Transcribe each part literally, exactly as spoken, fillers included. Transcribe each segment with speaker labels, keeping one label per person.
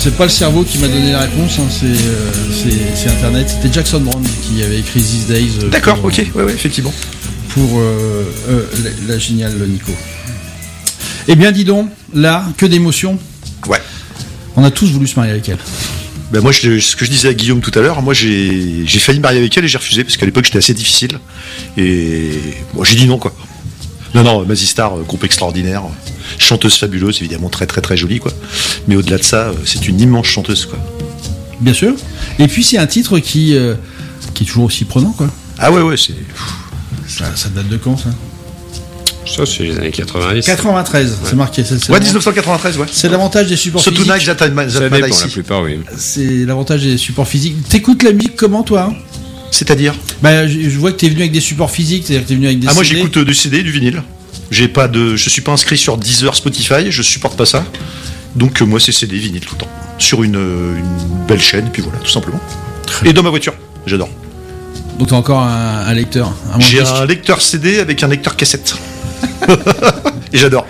Speaker 1: c'est pas le cerveau qui m'a donné la réponse, hein, c'est, euh, c'est, c'est Internet. C'était Jackson Browne qui avait écrit These Days. Euh,
Speaker 2: D'accord,
Speaker 1: pour,
Speaker 2: ok, ouais, ouais, effectivement.
Speaker 1: Pour euh, euh, la, la géniale Nico. Eh bien, dis donc, là, que d'émotions.
Speaker 2: Ouais.
Speaker 1: On a tous voulu se marier avec elle.
Speaker 2: Ben moi, je, ce que je disais à Guillaume tout à l'heure, moi j'ai, j'ai failli me marier avec elle et j'ai refusé parce qu'à l'époque j'étais assez difficile. Et moi j'ai dit non quoi. Non, non, Mazzy Star, groupe extraordinaire, chanteuse fabuleuse, évidemment très très très jolie quoi. Mais au-delà de ça, c'est une immense chanteuse quoi.
Speaker 1: Bien sûr. Et puis c'est un titre qui, euh, qui est toujours aussi prenant quoi.
Speaker 2: Ah ouais, ouais, c'est.
Speaker 1: Ça, ça date de quand ça ?
Speaker 3: Ça, c'est les années quatre-vingt-dix.
Speaker 1: quatre-vingt-treize, ouais. C'est marqué. C'est, c'est
Speaker 2: ouais, dix-neuf cent quatre-vingt-treize, ouais.
Speaker 1: C'est l'avantage des supports
Speaker 2: So
Speaker 1: physiques.
Speaker 2: Tonight That I,
Speaker 3: Ça
Speaker 2: that
Speaker 3: dépend,
Speaker 2: I
Speaker 3: la
Speaker 2: see.
Speaker 3: plupart, oui.
Speaker 1: C'est l'avantage des supports physiques. T'écoutes la musique comment, toi hein ?
Speaker 2: C'est-à-dire ?
Speaker 1: Bah, je, je vois que t'es venu avec des supports physiques, c'est-à-dire que t'es venu avec des
Speaker 2: Ah, moi
Speaker 1: C D.
Speaker 2: j'écoute euh, du C D, du vinyle. J'ai pas de, je suis pas inscrit sur Deezer, Spotify, je supporte pas ça. Donc euh, moi c'est C D, vinyle tout le temps. Sur une, euh, une belle chaîne, puis voilà, tout simplement. Et dans ma voiture, j'adore.
Speaker 1: Donc t'as encore un, un lecteur. Un
Speaker 2: J'ai
Speaker 1: disque.
Speaker 2: un lecteur C D avec un lecteur cassette. Et j'adore.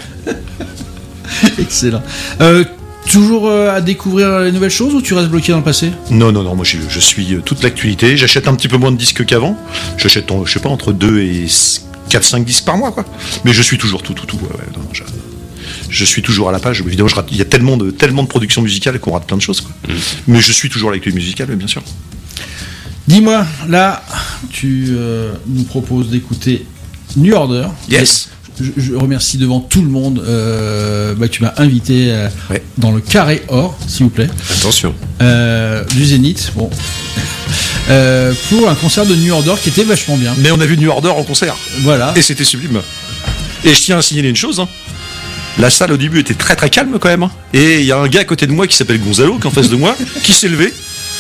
Speaker 1: Excellent. Euh, toujours euh, à découvrir les nouvelles choses ou tu restes bloqué dans le passé ?
Speaker 2: Non, non, non, moi je, je suis euh, toute l'actualité. J'achète un petit peu moins de disques qu'avant. J'achète, en, je sais pas, entre deux et quatre cinq disques par mois, quoi. Mais je suis toujours tout, tout, tout. Ouais, ouais, non, je, je suis toujours à la page. Évidemment, je rate, il y a tellement de, tellement de productions musicales qu'on rate plein de choses, quoi. Mmh. Mais je suis toujours à l'actualité musicale, bien sûr.
Speaker 1: Dis-moi, là, tu euh, nous proposes d'écouter New Order.
Speaker 2: Yes.
Speaker 1: Je, je remercie devant tout le monde. Euh, bah, tu m'as invité euh,
Speaker 2: ouais.
Speaker 1: dans le Carré Or, s'il vous plaît.
Speaker 3: Attention.
Speaker 1: Euh, du Zénith. Bon. Euh, pour un concert de New Order qui était vachement bien.
Speaker 2: Mais on a vu New Order en concert.
Speaker 1: Voilà.
Speaker 2: Et c'était sublime. Et je tiens à signaler une chose. Hein. La salle au début était très très calme quand même. Hein. Et il y a un gars à côté de moi qui s'appelle Gonzalo, qui est en face de moi, qui s'est levé.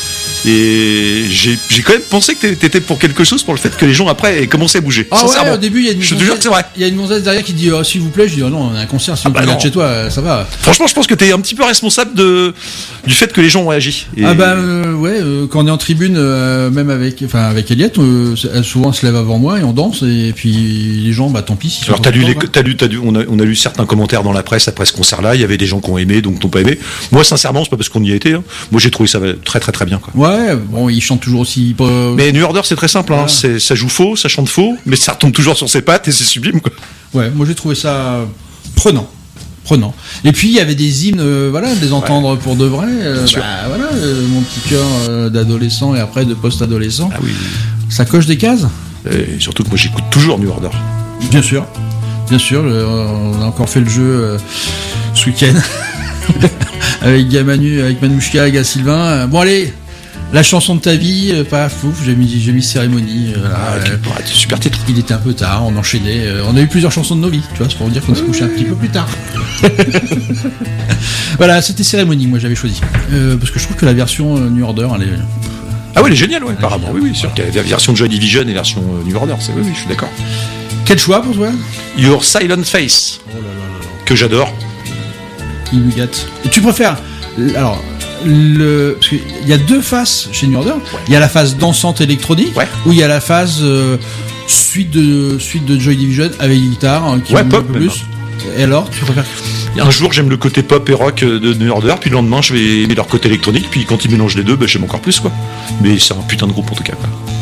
Speaker 2: Et j'ai, j'ai quand même pensé que t'étais pour quelque chose, pour le fait que les gens après aient commencé à bouger.
Speaker 1: Ah ouais, au début il y a une
Speaker 2: je te jure que c'est vrai.
Speaker 1: Il y a une gonzesse derrière qui dit oh, s'il vous plaît, je dis oh non, on a un concert, si ah vous bah regardez chez toi, ça va.
Speaker 2: Franchement, je pense que t'es un petit peu responsable de du fait que les gens ont réagi.
Speaker 1: Et... Ah bah euh, ouais, euh, quand on est en tribune, euh, même avec, enfin avec Eliette, euh, elle souvent se lève avant moi et on danse et puis les gens, bah tant pis. Si
Speaker 2: Alors t'as lu, les, t'as lu, t'as lu, on a, on a lu certains commentaires dans la presse après ce concert-là. Il y avait des gens qui ont aimé, donc qui n'ont pas aimé. Moi, sincèrement, c'est pas parce qu'on y a été. Hein. Moi, j'ai trouvé ça très très très bien. Quoi.
Speaker 1: Ouais, bon, ils chantent toujours aussi. Pas...
Speaker 2: Mais New Order, c'est très simple. Hein.
Speaker 1: Ouais.
Speaker 2: C'est, ça joue faux, ça chante faux, mais ça retombe toujours sur ses pattes et c'est sublime. Quoi.
Speaker 1: Ouais, moi j'ai trouvé ça prenant. Prenant. Et puis il y avait des hymnes, euh, voilà, de les entendre ouais. pour de vrai. Euh, bah, voilà, euh, mon petit cœur euh, d'adolescent et après de post-adolescent.
Speaker 2: Ah oui.
Speaker 1: Ça coche des cases.
Speaker 2: Et surtout que moi j'écoute toujours New Order.
Speaker 1: Bien sûr, bien sûr. Euh, on a encore fait le jeu euh, ce week-end avec Gamanu, avec Manouchka, avec Sylvain. Bon allez. La chanson de ta vie, euh, pas fouf, j'ai mis, j'ai mis cérémonie. Euh,
Speaker 2: ah,
Speaker 1: euh,
Speaker 2: ouais, super titre.
Speaker 1: Il était un peu tard, on enchaînait. Euh, on a eu plusieurs chansons de nos vies, tu vois, c'est pour vous dire qu'on s'est couché un petit peu plus tard. Voilà, c'était cérémonie, moi j'avais choisi. Euh, parce que je trouve que la version euh, New Order, elle est.
Speaker 2: Ah ouais, elle est géniale, ouais, apparemment. Oui, oui, sûr qu'il y a la version Joy Division et la version euh, New Order, c'est oui, oui, je suis d'accord.
Speaker 1: Quel choix pour toi ?
Speaker 2: Your Silent Face.
Speaker 1: Oh là là là là.
Speaker 2: Que j'adore.
Speaker 1: Il me gâte. Et tu préfères. Alors. Le, parce qu'il y a deux faces chez New Order. Ouais. Il y a la phase dansante électronique,
Speaker 2: ouais.
Speaker 1: où il y a la phase euh, suite de suite de Joy Division avec guitare hein, qui
Speaker 2: ouais,
Speaker 1: est
Speaker 2: pop,
Speaker 1: un peu plus. Et alors, tu préfères ?
Speaker 2: Un jour, j'aime le côté pop et rock de New Order, puis le lendemain, je vais aimer leur côté électronique, puis quand ils mélangent les deux, bah, j'aime encore plus, quoi. Mais c'est un putain de groupe en tout cas, quoi.